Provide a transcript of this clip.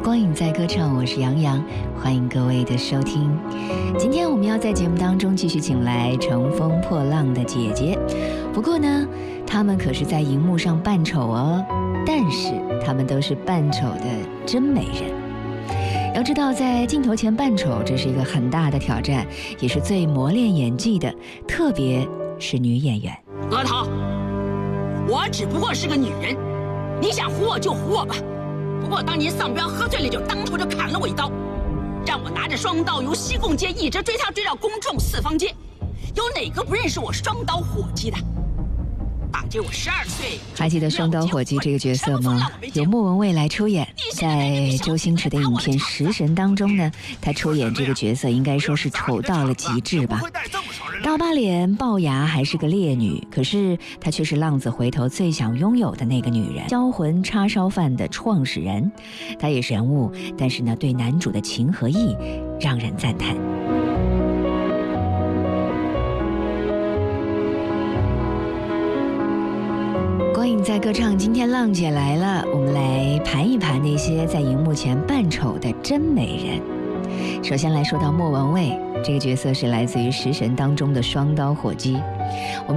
光影在歌唱，我是杨洋，欢迎各位的收听。今天我们要在节目当中继续请来乘风破浪的姐姐，不过呢，她们可是在荧幕上扮丑哦，但是她们都是扮丑的真美人。要知道，在镜头前扮丑，这是一个很大的挑战，也是最磨练演技的，特别是女演员。 额头，我只不过是个女人，你想唬我就唬我吧。不过当年丧彪喝醉了，就当头就砍了我一刀，让我拿着双刀由西贡街一直追他追到公众四方街，有哪个不认识我双刀伙计的？大姐，我12岁。 还记得双刀伙计这个角色吗？由莫文蔚来出演，在周星驰的影片《食神》当中呢，他出演这个角色应该说是丑到了极致吧。刀疤脸、龅牙，还是个烈女，可是她却是浪子回头最想拥有的那个女人。销魂叉烧饭的创始人，她也是人物，但是呢，对男主的情和义让人赞叹。光影在歌唱，今天浪姐来了，我们来盘一盘那些在荧幕前扮丑的真美人。首先来说到莫文蔚，这个角色是来自于《食神》当中的双刀伙计。